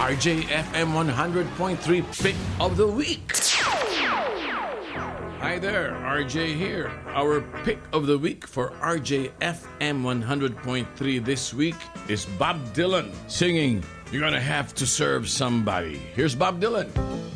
RJFM 100.3 Pick of the Week. Hi there, RJ here. Our Pick of the Week for RJFM 100.3 this week is Bob Dylan singing You're Gonna Have to Serve Somebody. Here's Bob Dylan.